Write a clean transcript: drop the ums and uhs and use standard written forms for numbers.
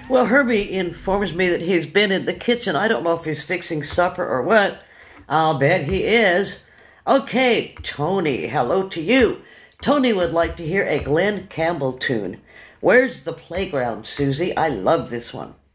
Well, Herbie informs me that he's been in the kitchen. I don't know if he's fixing supper or what. I'll bet he is. Okay, Tony, hello to you. Tony would like to hear a Glenn Campbell tune. Where's the playground, Susie? I love this one.